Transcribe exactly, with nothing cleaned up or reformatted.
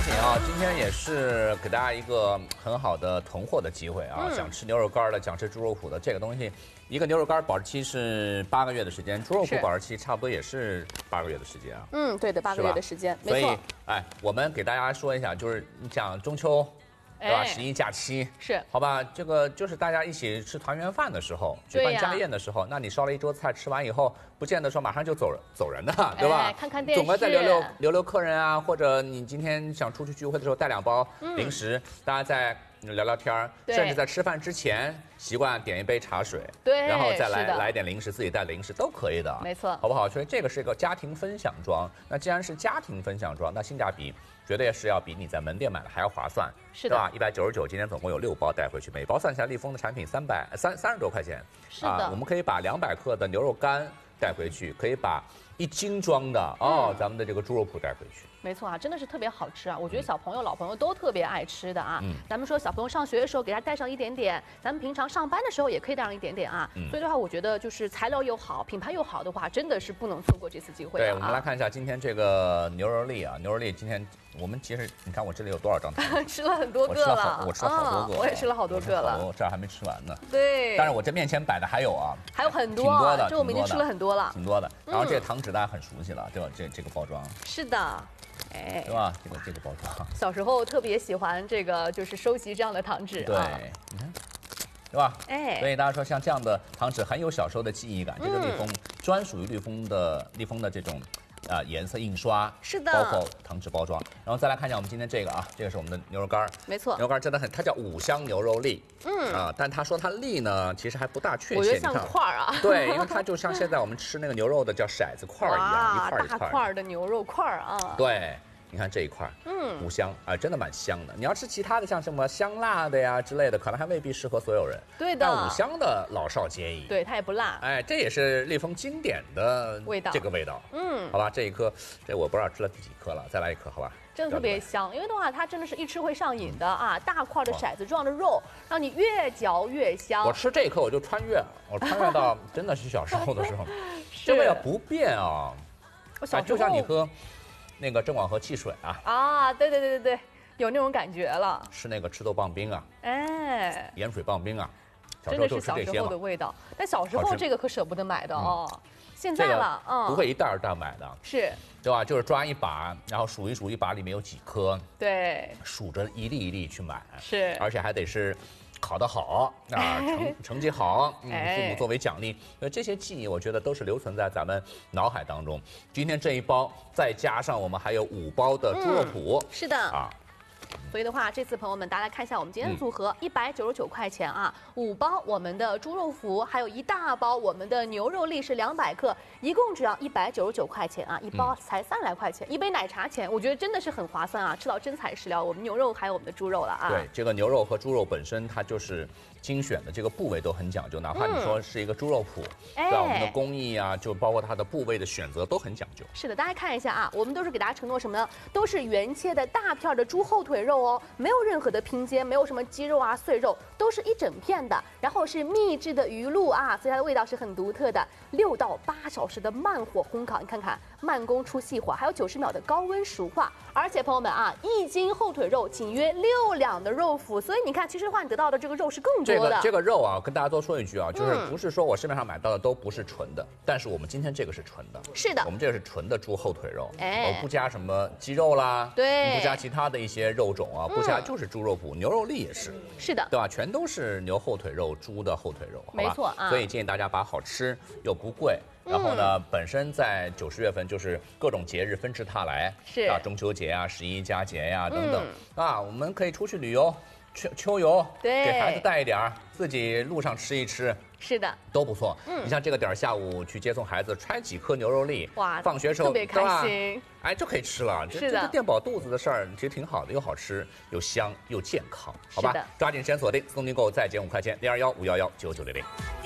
紧啊，今天也是给大家一个很好的囤货的机会啊！嗯、想吃牛肉干的，想吃猪肉脯的，这个东西，一个牛肉干保质期是八个月的时间，猪肉脯保质期差不多也是八个月的时间啊。嗯， 对的，八个月的时间， 没错。所以，哎，我们给大家说一下，就是你讲中秋。 对吧？十一假期是好吧？这个就是大家一起吃团圆饭的时候，举办家宴的时候，那你烧了一桌菜，吃完以后，不见得说马上就走走人的，对吧？ 看看电视， 总归再留留留留客人啊，或者你今天想出去聚会的时候带两包零食，大家再聊聊天儿，甚至在吃饭之前习惯点一杯茶水， 对， 然后再来来一点零食，自己带零食都可以的， 没错， 好不好？所以这个是一个家庭分享装。那既然是家庭分享装，那性价比。 绝对是要比你在门店买的还要划算， 是吧？一百九十九，今天总共有六包带回去，每包算下来，立丰的产品三百三三十多块钱， 是的、 啊。我们可以把两百克的牛肉干带回去，可以把一斤装的哦，嗯、咱们的这个猪肉脯带回去。 没错啊，真的是特别好吃啊！我觉得小朋友、老朋友都特别爱吃的啊。嗯，咱们说小朋友上学的时候给他带上一点点，咱们平常上班的时候也可以带上一点点啊。嗯，所以的话，我觉得就是材料又好，品牌又好的话，真的是不能错过这次机会、啊。 对，我们来看一下今天这个牛肉粒啊，牛肉粒今天。 我们其实，你看我这里有多少张糖？ 吃了很多个了， 我吃了好多个， 我也吃了好多个了， 这儿还没吃完呢。 对， 但是我这面前摆的还有啊， 还有很多， 挺多的， 这我们已经吃了很多了， 挺多的。然后这个糖纸大家很熟悉了，对吧？这这个包装是的，哎， 对吧？这个这个包装， 小时候特别喜欢这个，就是收集这样的糖纸。 对，你看，对吧？哎，所以大家说像这样的糖纸很有小时候的记忆感，这个立丰专属于立丰的立丰的这种。 啊，颜色印刷是的， 包括糖纸包装，然后再来看一下我们今天这个啊，这个是我们的牛肉干， 没错， 牛肉干真的很，它叫五香牛肉粒，嗯啊，但他说它粒呢，其实还不大确切， 我觉得像块儿啊， 对，因为它就像现在我们吃那个牛肉的叫骰子块儿一样，一块一块大块的牛肉块儿啊， 对。 你看这一块，嗯，五香啊、呃，真的蛮香的。你要吃其他的，像什么香辣的呀之类的，可能还未必适合所有人。 对的， 但五香的老少皆宜。 对，它也不辣。 哎，这也是立丰经典的味道， 这个味道。嗯，好吧，这一颗，这我不知道吃了第几颗了，再来一颗，好吧？ 真的特别香，因为的话，它真的是一吃会上瘾的啊！大块的骰子状的肉，让你越嚼越香。 我吃这一颗我就穿越，我穿越到真的是小时候的时候，这味道不变啊。 我小时候、哎、 就像你喝。 那个郑广和汽水啊啊，对对对对对，有那种感觉了。 吃那个赤豆棒冰啊， 哎， 盐水棒冰啊， 真的是小时候的味道。但小时候这个可舍不得买的哦，嗯、现在了，嗯， 不会一袋一袋买的， 是， 对吧？就是抓一把，然后数一数一把里面有几颗， 对， 数着一粒一粒去买， 是， 而且还得是。 考得好啊，成成绩好，嗯，父母作为奖励，所以这些记忆我觉得都是留存在咱们脑海当中。今天这一包，再加上我们还有五包的猪肉脯， 嗯、是的啊。 所以的话，这次朋友们，大家来看一下我们今天的组合，一百九十九块钱啊，五包我们的猪肉脯，还有一大包我们的牛肉粒是两百克，一共只要一百九十九块钱啊，一包才三来块钱，一杯奶茶钱，我觉得真的是很划算啊，吃到真材实料，我们牛肉还有我们的猪肉了啊。 对，这个牛肉和猪肉本身它就是精选的，这个部位都很讲究，哪怕你说是一个猪肉脯，对吧？我们的工艺啊，就包括它的部位的选择都很讲究。 是的，大家看一下啊，我们都是给大家承诺什么呢？都是原切的大片的猪后腿肉哦，没有任何的拼接，没有什么鸡肉啊、碎肉，都是一整片的。然后是秘制的鱼露啊，所以它的味道是很独特的。六到八小时的慢火烘烤，你看看，慢工出细活，还有九十秒的高温熟化。而且朋友们啊，一斤后腿肉仅约六两的肉脯，所以你看，其实的话你得到的这个肉是更多的。 这个这个肉啊，跟大家多说一句啊，就是不是说我市面上买到的都不是纯的，但是我们今天这个是纯的。 是的， 我们这个是纯的猪后腿肉，哎，我不加什么鸡肉啦， 对， 不加其他的一些肉种啊，不加就是猪肉脯，牛肉粒也是， 是的， 对吧？全都是牛后腿肉、猪的后腿肉， 没错啊。 所以建议大家把好吃又不贵。 然后呢，嗯、本身在九十月份就是各种节日纷至沓来， 是啊，中秋节啊、十一佳节呀、啊、等等、嗯、啊，我们可以出去旅游，秋秋游， 对， 给孩子带一点儿，自己路上吃一吃， 是的， 都不错。嗯，你像这个点儿下午去接送孩子，揣几颗牛肉粒， 哇， 放学时候特别开心， 哎，就可以吃了。 是的， 这垫饱肚子的事儿其实挺好的，又好吃又香又健康，好吧？抓紧时间锁定，送订购再减五块钱，零二幺五幺幺九九零零。